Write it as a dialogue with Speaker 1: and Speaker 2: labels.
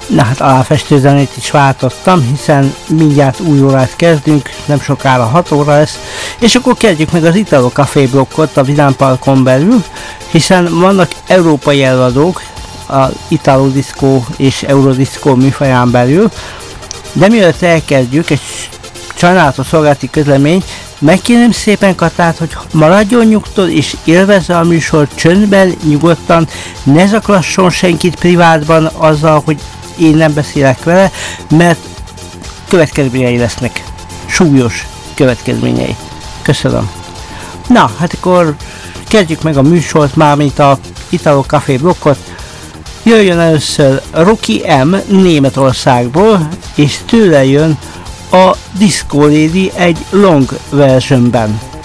Speaker 1: Na hát aláfestő zenét is váltottam, hiszen mindjárt új órát kezdünk, nem sokára 6 óra lesz, és akkor kezdjük meg az Italo Café blokkot a Vidám Parkon belül, hiszen vannak európai előadók, az Italo Disco és Eurodisco műfaján belül, de mielőtt elkezdjük, egy sajnálatos szolgálati közlemény, megkérném szépen Katát, hogy maradjon nyugton és élvezze a műsor csöndben, nyugodtan, ne zaklasson senkit privátban azzal, hogy én nem beszélek vele, mert következményei lesznek. Súlyos következményei. Köszönöm. Na, hát akkor kezdjük meg a műsort, mármint a Italo Café blokkot. Jöjjön először Rocky M. Németországból, és tőle jön a Disco Lady egy long versionben.